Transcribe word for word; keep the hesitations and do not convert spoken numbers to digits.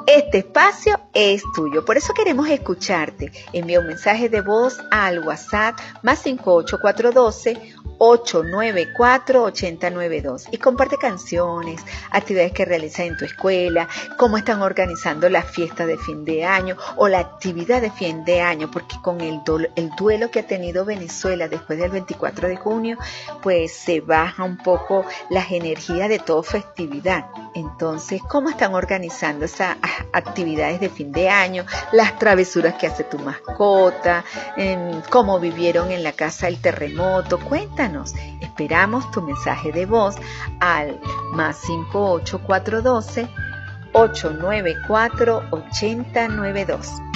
Este espacio es tuyo, por eso queremos escucharte. Envía un mensaje de voz al WhatsApp más cinco ocho cuatro uno dos, ocho nueve cuatro, ocho cero nueve dos y comparte canciones, actividades que realizan en tu escuela, cómo están organizando la fiesta de fin de año o la actividad de fin de año, porque con el, do, el duelo que ha tenido Venezuela después del veinticuatro de junio, pues se baja un poco las energías de toda festividad. Entonces, ¿cómo están organizando esas actividades de fin de año, las travesuras que hace tu mascota, eh, cómo vivieron en la casa el terremoto? Cuéntanos. Esperamos tu mensaje de voz al más cinco ocho cuatro uno dos, ocho nueve cuatro, ocho cero nueve dos.